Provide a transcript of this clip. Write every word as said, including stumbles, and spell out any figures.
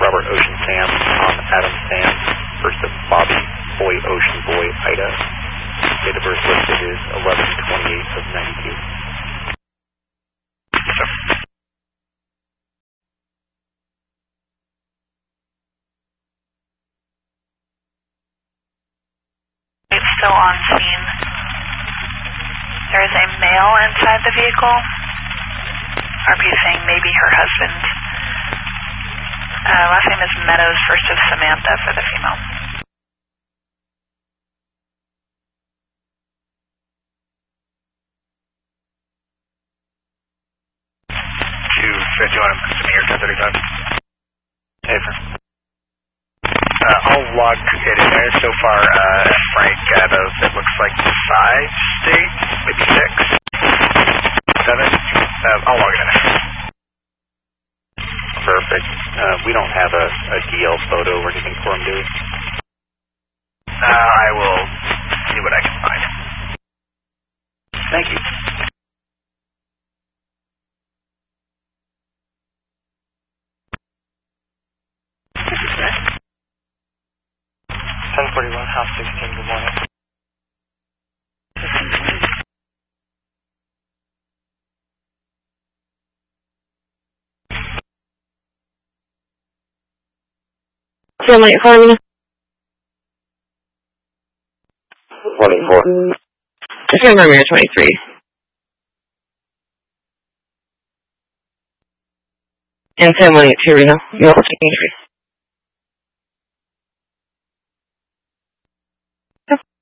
Robert Ocean Sam, Tom Adam Sam, first of Bobby Boy Ocean Boy Ida. Date of birth listed is eleven twenty-eight of ninety-two. So. It's still on scene. There is a male inside the vehicle. R P saying maybe her husband. Uh, last name is Meadows, first of Samantha for the female. Two, do you want to come here, ten thirty-five? Hey, sir. Uh, I'll log it in there so far. Uh, Frank, uh, those, it looks like five states, maybe six, seven. Uh, I'll log it in there. Perfect. Uh, we don't have a, a D L photo or anything for him, do we? Uh, I will see what I can find. Thank you. ten forty-one, House sixteen, good morning. Family at Harmony. twenty-four. Family at twenty-three. And family at two, Reno. You're twenty-three.